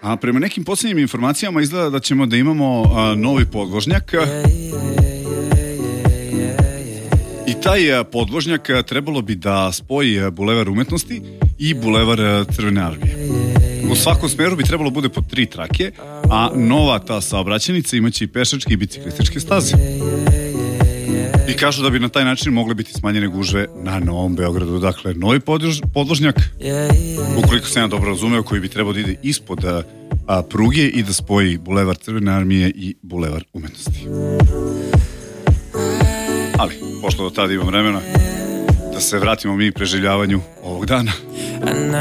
A prema nekim posljednjim informacijama izgleda da ćemo da imamo novi podvožnjak. I taj podvožnjak trebalo bi da spoji Bulevar Umetnosti i Bulevar Crvene armije. U svakom smeru bi trebalo bude po 3 trake, a nova ta saobraćajnica imaće i pešačke i biciklističke staze. I kažu da bi na taj način mogle biti smanjene gužve na Novom Beogradu. Dakle, novi podvožnjak, ukoliko se ja dobro razumeo, koji bi trebao da ide ispod pruge i da spoji Bulevar Crvene armije i Bulevar Umetnosti. Ali, pošto do tada imam vremena, da se vratimo mi preživljavanju ovog dana.